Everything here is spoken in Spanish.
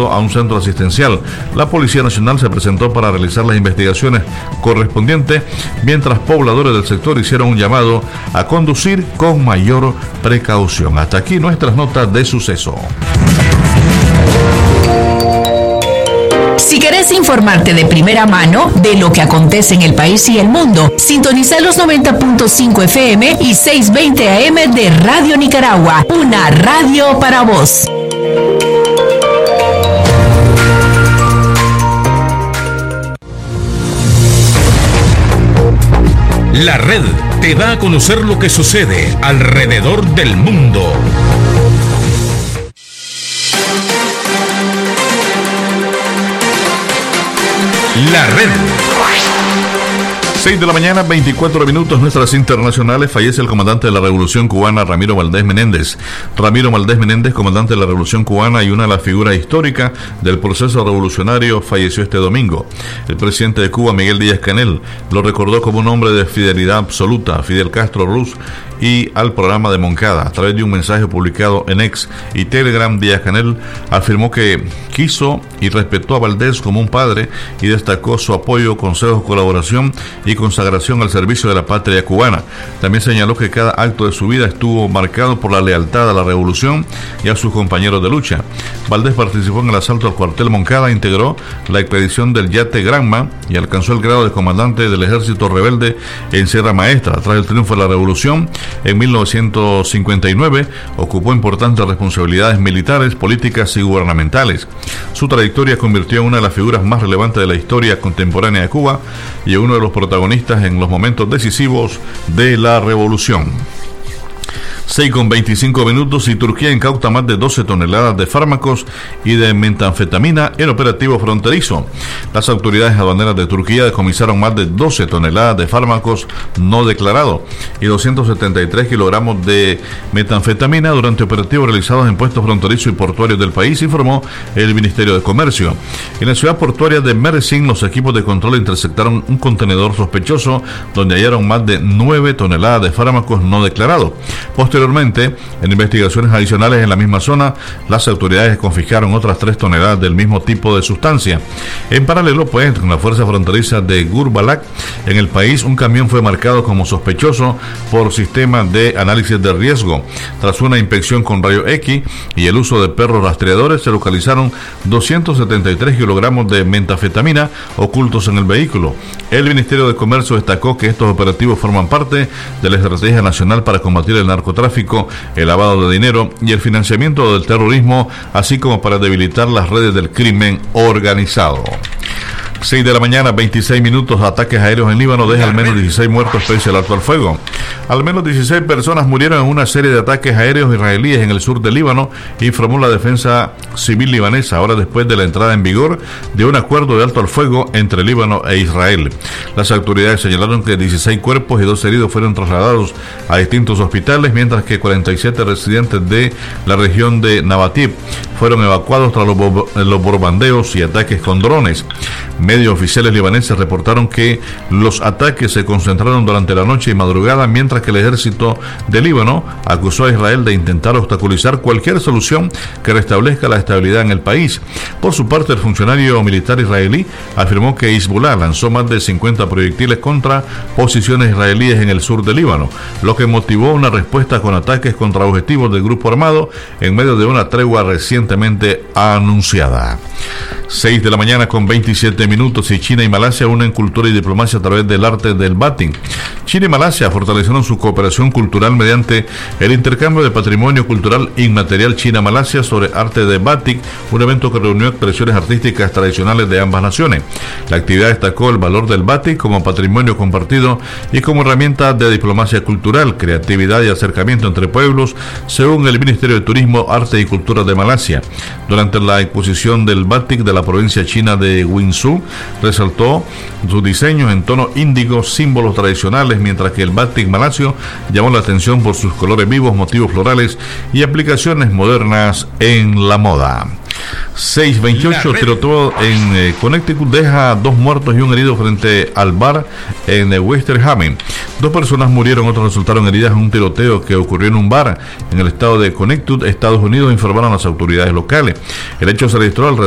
debido a un centro asistencial. La Policía Nacional se presentó para realizar las investigaciones correspondientes, mientras pobladores del sector hicieron un llamado a conducir con mayor precaución. Hasta aquí nuestras notas de suceso. Si querés informarte de primera mano de lo que acontece en el país y el mundo, sintoniza los 90.5 FM y 620 AM de Radio Nicaragua, una radio para vos. La red te da a conocer lo que sucede alrededor del mundo. La red. 6 de la mañana, 24 minutos, nuestras internacionales. Fallece el comandante de la Revolución Cubana, Ramiro Valdés Menéndez. Ramiro Valdés Menéndez, comandante de la Revolución Cubana y una de las figuras históricas del proceso revolucionario, falleció este domingo. El presidente de Cuba, Miguel Díaz-Canel, lo recordó como un hombre de fidelidad absoluta a Fidel Castro Ruz y al programa de Moncada. A través de un mensaje publicado en X y Telegram, Díaz-Canel afirmó que quiso y respetó a Valdés como un padre y destacó su apoyo, consejos, colaboración y consagración al servicio de la patria cubana. También señaló que cada acto de su vida estuvo marcado por la lealtad a la revolución y a sus compañeros de lucha. Valdés participó en el asalto al cuartel Moncada, integró la expedición del yate Granma y alcanzó el grado de comandante del ejército rebelde en Sierra Maestra. Tras el triunfo de la revolución, en 1959, ocupó importantes responsabilidades militares, políticas y gubernamentales. Su trayectoria convirtió en una de las figuras más relevantes de la historia contemporánea de Cuba y en uno de los protagonistas en los momentos decisivos de la revolución. 6:25 minutos y Turquía incauta más de 12 toneladas de fármacos y de metanfetamina en operativo fronterizo. Las autoridades aduaneras de Turquía decomisaron más de 12 toneladas de fármacos no declarados y 273 kilogramos de metanfetamina durante operativos realizados en puestos fronterizos y portuarios del país, informó el Ministerio de Comercio. En la ciudad portuaria de Mersin, los equipos de control interceptaron un contenedor sospechoso donde hallaron más de 9 toneladas de fármacos no declarados. Posteriormente, en investigaciones adicionales en la misma zona, las autoridades confiscaron otras 3 toneladas del mismo tipo de sustancia. En paralelo, pues, con la fuerza fronteriza de Gurbalak, en el país, un camión fue marcado como sospechoso por sistema de análisis de riesgo. Tras una inspección con rayo X y el uso de perros rastreadores, se localizaron 273 kilogramos de metanfetamina ocultos en el vehículo. El Ministerio de Comercio destacó que estos operativos forman parte de la estrategia nacional para combatir el narcotráfico, el lavado de dinero y el financiamiento del terrorismo, así como para debilitar las redes del crimen organizado. 6 de la mañana, 26 minutos, ataques aéreos en Líbano deja al menos 16 muertos pese al alto al fuego. Al menos 16 personas murieron en una serie de ataques aéreos israelíes en el sur de Líbano, informó la defensa civil libanesa, ahora después de la entrada en vigor de un acuerdo de alto al fuego entre Líbano e Israel. Las autoridades señalaron que 16 cuerpos y 2 heridos fueron trasladados a distintos hospitales, mientras que 47 residentes de la región de Nabatib fueron evacuados tras los bombardeos y ataques con drones. Medios oficiales libaneses reportaron que los ataques se concentraron durante la noche y madrugada, mientras que el ejército de Líbano acusó a Israel de intentar obstaculizar cualquier solución que restablezca la estabilidad en el país. Por su parte, el funcionario militar israelí afirmó que Hezbollah lanzó más de 50 proyectiles contra posiciones israelíes en el sur de Líbano, lo que motivó una respuesta con ataques contra objetivos del grupo armado en medio de una tregua recientemente anunciada. 6 de la mañana con 27 minutos y China y Malasia unen cultura y diplomacia a través del arte del batik. China y Malasia fortalecieron su cooperación cultural mediante el intercambio de patrimonio cultural inmaterial China-Malasia sobre arte de batik, un evento que reunió expresiones artísticas tradicionales de ambas naciones. La actividad destacó el valor del batik como patrimonio compartido y como herramienta de diplomacia cultural, creatividad y acercamiento entre pueblos, según el Ministerio de Turismo, Arte y Cultura de Malasia. Durante la exposición del batik de la provincia china de Guizhou, resaltó sus diseños en tono índigo, símbolos tradicionales, mientras que el batik malasio llamó la atención por sus colores vivos, motivos florales y aplicaciones modernas en la moda. 6:28, tiroteo en Connecticut deja 2 muertos y un herido frente al bar en Western Haven. 2 personas murieron, otras resultaron heridas en un tiroteo que ocurrió en un bar en el estado de Connecticut, Estados Unidos, informaron las autoridades locales. El hecho se registró alrededor